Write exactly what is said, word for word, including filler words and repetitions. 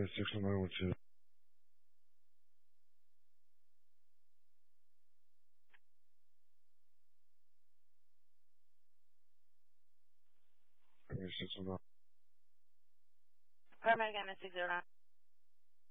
Primary six oh nine one two. Primary six oh nine. Paramedic M S six zero nine.